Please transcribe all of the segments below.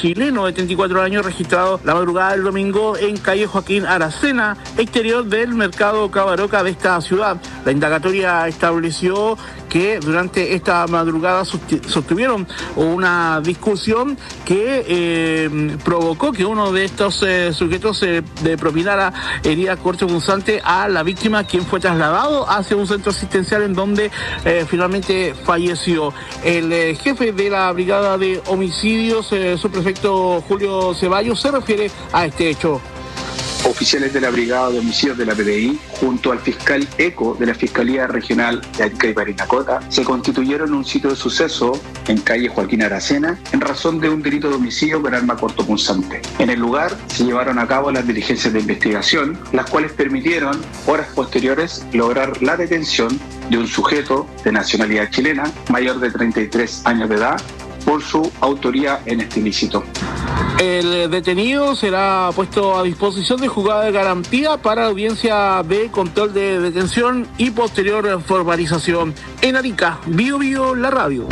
chileno de 34 años registrado la madrugada del domingo en calle Joaquín Aracena, exterior del mercado Cabaroca de esta ciudad. La indagatoria estableció que durante esta madrugada sostuvieron una discusión que provocó que uno de estos sujetos propinara herida cortopunzante a la víctima, quien fue trasladado hacia un centro asistencial en donde finalmente falleció. El jefe de la brigada de homicidios, subprefecto Julio Ceballos, se refiere a este hecho. Oficiales de la Brigada de Homicidios de la PDI, junto al fiscal ECO de la Fiscalía Regional de Arica y Parinacota, se constituyeron en un sitio de suceso en calle Joaquín Aracena en razón de un delito de homicidio con arma cortopunzante. En el lugar se llevaron a cabo las diligencias de investigación, las cuales permitieron, horas posteriores, lograr la detención de un sujeto de nacionalidad chilena, mayor de 33 años de edad, por su autoría en este ilícito. El detenido será puesto a disposición de juzgado de garantía para audiencia de control de detención y posterior formalización. En Arica, Bio Bio, la radio.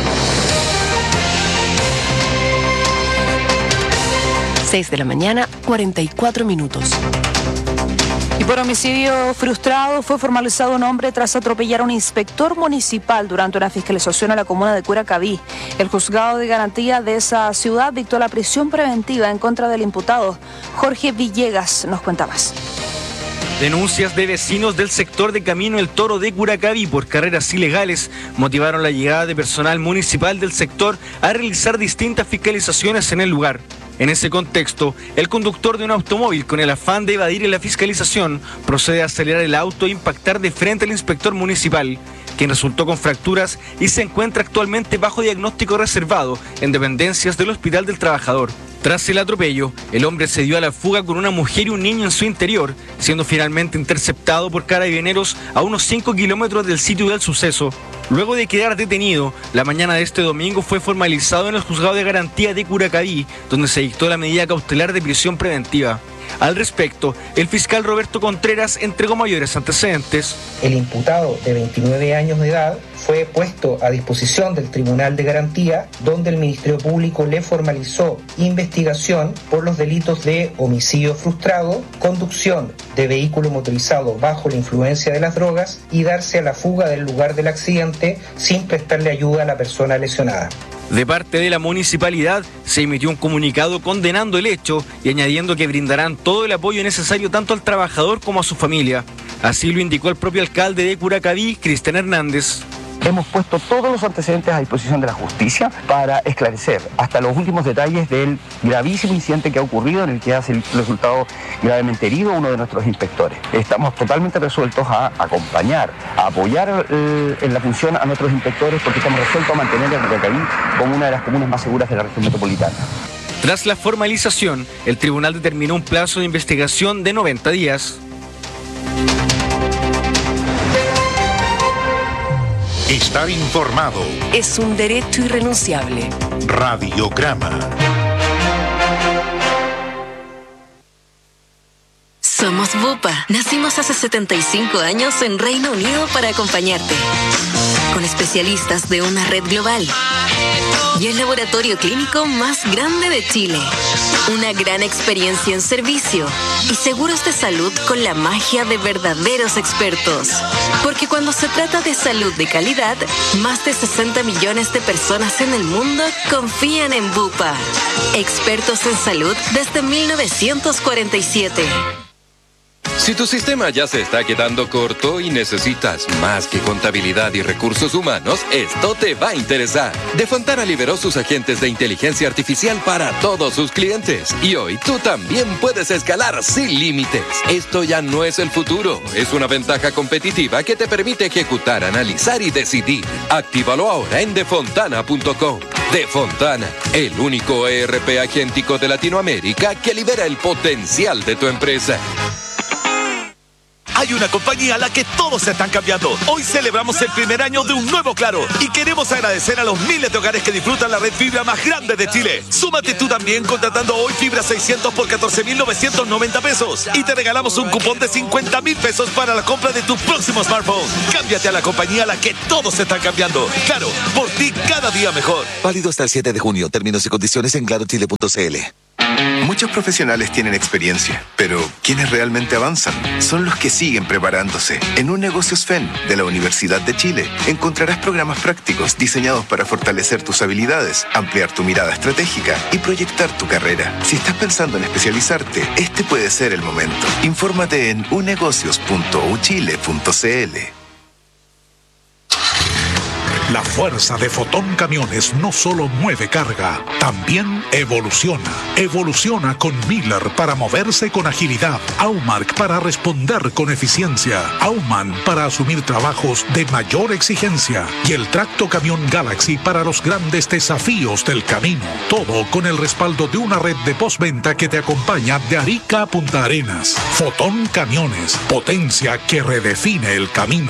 6 de la mañana, 44 minutos. Y por homicidio frustrado fue formalizado un hombre tras atropellar a un inspector municipal durante una fiscalización a la comuna de Curacaví. El juzgado de garantía de esa ciudad dictó la prisión preventiva en contra del imputado. Jorge Villegas nos cuenta más. Denuncias de vecinos del sector de Camino El Toro de Curacaví por carreras ilegales motivaron la llegada de personal municipal del sector a realizar distintas fiscalizaciones en el lugar. En ese contexto, el conductor de un automóvil, con el afán de evadir la fiscalización, procede a acelerar el auto e impactar de frente al inspector municipal, quien resultó con fracturas y se encuentra actualmente bajo diagnóstico reservado en dependencias del Hospital del Trabajador. Tras el atropello, el hombre se dio a la fuga con una mujer y un niño en su interior, siendo finalmente interceptado por carabineros a unos 5 kilómetros del sitio del suceso. Luego de quedar detenido, la mañana de este domingo fue formalizado en el juzgado de garantía de Curacaví, donde se dictó la medida cautelar de prisión preventiva. Al respecto, el fiscal Roberto Contreras entregó mayores antecedentes. El imputado de 29 años de edad fue puesto a disposición del Tribunal de Garantía, donde el Ministerio Público le formalizó investigación por los delitos de homicidio frustrado, conducción de vehículo motorizado bajo la influencia de las drogas y darse a la fuga del lugar del accidente sin prestarle ayuda a la persona lesionada. De parte de la municipalidad se emitió un comunicado condenando el hecho y añadiendo que brindarán todo el apoyo necesario tanto al trabajador como a su familia. Así lo indicó el propio alcalde de Curacaví, Cristian Hernández. Hemos puesto todos los antecedentes a disposición de la justicia para esclarecer hasta los últimos detalles del gravísimo incidente que ha ocurrido, en el que ha resultado gravemente herido uno de nuestros inspectores. Estamos totalmente resueltos a acompañar, a apoyar en la función a nuestros inspectores, porque estamos resueltos a mantener a Curacaví como una de las comunas más seguras de la región metropolitana. Tras la formalización, el tribunal determinó un plazo de investigación de 90 días. Estar informado es un derecho irrenunciable. Radiograma. Somos Bupa. Nacimos hace 75 años en Reino Unido para acompañarte. Con especialistas de una red global. Y el laboratorio clínico más grande de Chile. Una gran experiencia en servicio. Y seguros de salud con la magia de verdaderos expertos. Porque cuando se trata de salud de calidad, más de 60 millones de personas en el mundo confían en Bupa. Expertos en salud desde 1947. Si tu sistema ya se está quedando corto y necesitas más que contabilidad y recursos humanos, esto te va a interesar. Defontana liberó sus agentes de inteligencia artificial para todos sus clientes. Y hoy tú también puedes escalar sin límites. Esto ya no es el futuro. Es una ventaja competitiva que te permite ejecutar, analizar y decidir. Actívalo ahora en defontana.com. Defontana, el único ERP agéntico de Latinoamérica que libera el potencial de tu empresa. Hay una compañía a la que todos se están cambiando. Hoy celebramos el primer año de un nuevo Claro y queremos agradecer a los miles de hogares que disfrutan la red fibra más grande de Chile. Súmate tú también contratando hoy fibra 600 por 14.990 pesos y te regalamos un cupón de 50.000 pesos para la compra de tu próximo smartphone. Cámbiate a la compañía a la que todos se están cambiando. Claro, por ti cada día mejor. Válido hasta el 7 de junio. Términos y condiciones en clarochile.cl. Muchos profesionales tienen experiencia, pero quienes realmente avanzan son los que siguen preparándose. En Un Negocios FEN de la Universidad de Chile encontrarás programas prácticos diseñados para fortalecer tus habilidades, ampliar tu mirada estratégica y proyectar tu carrera. Si estás pensando en especializarte, este puede ser el momento. Infórmate en unegocios.uchile.cl. La fuerza de Fotón Camiones no solo mueve carga, también evoluciona. Evoluciona con Miller para moverse con agilidad, Aumark para responder con eficiencia, Aumann para asumir trabajos de mayor exigencia y el Tracto Camión Galaxy para los grandes desafíos del camino. Todo con el respaldo de una red de postventa que te acompaña de Arica a Punta Arenas. Fotón Camiones, potencia que redefine el camino.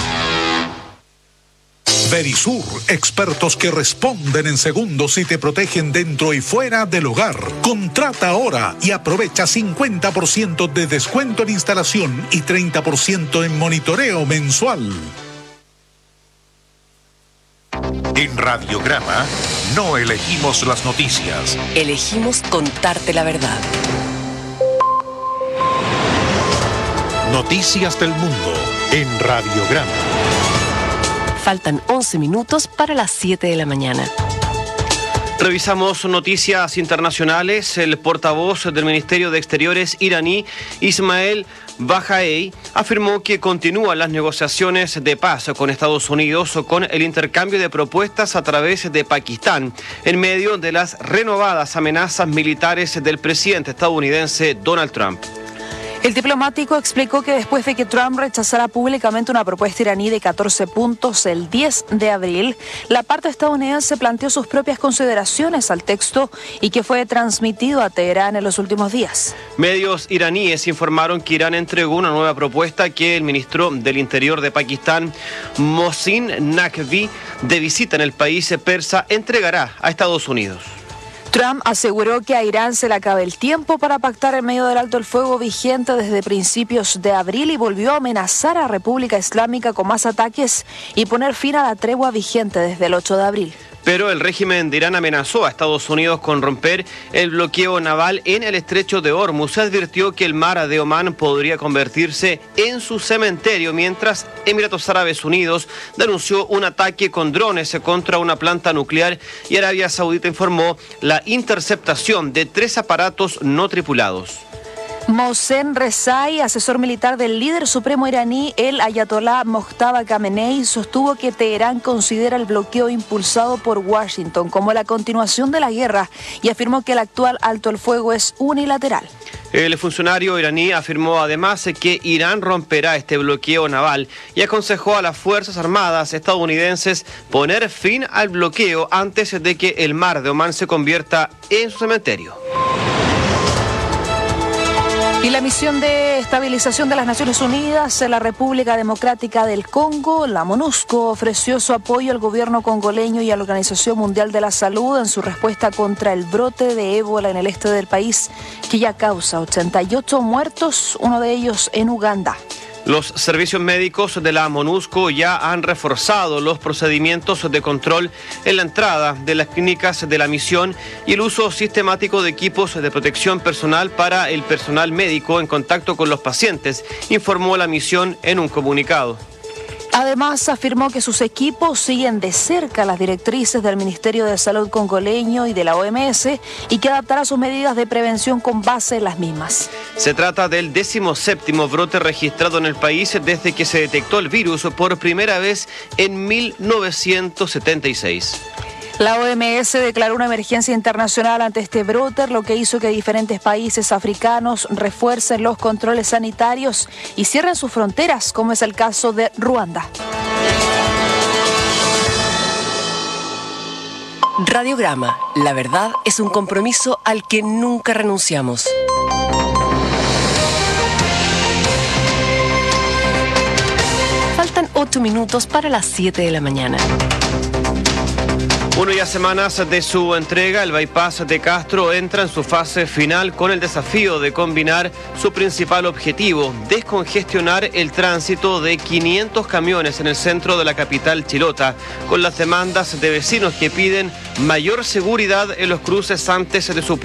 Verisur, expertos que responden en segundos y te protegen dentro y fuera del hogar. Contrata ahora y aprovecha 50% de descuento en instalación y 30% en monitoreo mensual. En Radiograma no elegimos las noticias. Elegimos contarte la verdad. Noticias del mundo en Radiograma. Faltan 11 minutos para las 7 de la mañana. Revisamos noticias internacionales. El portavoz del Ministerio de Exteriores iraní, Ismail Bahaei, afirmó que continúan las negociaciones de paz con Estados Unidos con el intercambio de propuestas a través de Pakistán, en medio de las renovadas amenazas militares del presidente estadounidense Donald Trump. El diplomático explicó que después de que Trump rechazara públicamente una propuesta iraní de 14 puntos el 10 de abril, la parte estadounidense planteó sus propias consideraciones al texto y que fue transmitido a Teherán en los últimos días. Medios iraníes informaron que Irán entregó una nueva propuesta que el ministro del Interior de Pakistán, Mohsin Naqvi, de visita en el país persa, entregará a Estados Unidos. Trump aseguró que a Irán se le acaba el tiempo para pactar en medio del alto el fuego vigente desde principios de abril y volvió a amenazar a República Islámica con más ataques y poner fin a la tregua vigente desde el 8 de abril. Pero el régimen de Irán amenazó a Estados Unidos con romper el bloqueo naval en el estrecho de Hormuz. Se advirtió que el mar de Omán podría convertirse en su cementerio, mientras Emiratos Árabes Unidos denunció un ataque con drones contra una planta nuclear y Arabia Saudita informó la interceptación de 3 aparatos no tripulados. Mohsen Rezai, asesor militar del líder supremo iraní, el ayatolá Mojtaba Khamenei, sostuvo que Teherán considera el bloqueo impulsado por Washington como la continuación de la guerra y afirmó que el actual alto el fuego es unilateral. El funcionario iraní afirmó además que Irán romperá este bloqueo naval y aconsejó a las Fuerzas Armadas estadounidenses poner fin al bloqueo antes de que el mar de Omán se convierta en su cementerio. Y la misión de estabilización de las Naciones Unidas en la República Democrática del Congo, la MONUSCO, ofreció su apoyo al gobierno congoleño y a la Organización Mundial de la Salud en su respuesta contra el brote de ébola en el este del país, que ya causa 88 muertos, uno de ellos en Uganda. Los servicios médicos de la MONUSCO ya han reforzado los procedimientos de control en la entrada de las clínicas de la misión y el uso sistemático de equipos de protección personal para el personal médico en contacto con los pacientes, informó la misión en un comunicado. Además, afirmó que sus equipos siguen de cerca las directrices del Ministerio de Salud congoleño y de la OMS y que adaptará sus medidas de prevención con base en las mismas. Se trata del 17º brote registrado en el país desde que se detectó el virus por primera vez en 1976. La OMS declaró una emergencia internacional ante este brote, lo que hizo que diferentes países africanos refuercen los controles sanitarios y cierren sus fronteras, como es el caso de Ruanda. Radiograma. La verdad es un compromiso al que nunca renunciamos. 8 minutos para las 7 de la mañana. Uno y a semanas de su entrega, el bypass de Castro entra en su fase final con el desafío de combinar su principal objetivo, descongestionar el tránsito de 500 camiones en el centro de la capital chilota, con las demandas de vecinos que piden mayor seguridad en los cruces antes de su